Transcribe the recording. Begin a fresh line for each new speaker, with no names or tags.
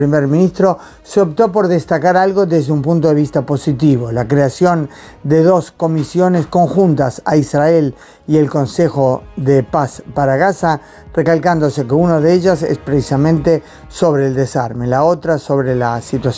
Primer ministro, se optó por destacar algo desde un punto de vista positivo: la creación de dos comisiones conjuntas a Israel y el Consejo de Paz para Gaza, recalcándose que una de ellas es precisamente sobre el desarme, la otra sobre la situación